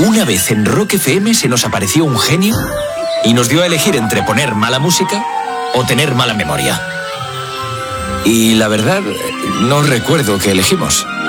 Una vez en Rock FM se nos apareció un genio y nos dio a elegir entre poner mala música o tener mala memoria. Y la verdad, no recuerdo qué elegimos.